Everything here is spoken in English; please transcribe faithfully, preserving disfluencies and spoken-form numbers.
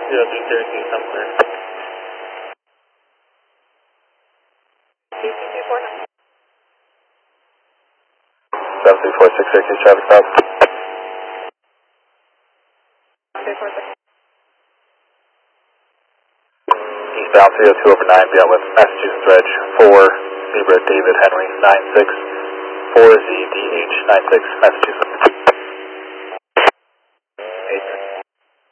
zero three Cherokee, I'm clear. C C two four nine. seven three four six Cherokee, traffic stop. two four six. Eastbound three oh two over nine, beyond with Massachusetts Reg four, Zebra David Henry nine six four Z D H nine six, Massachusetts.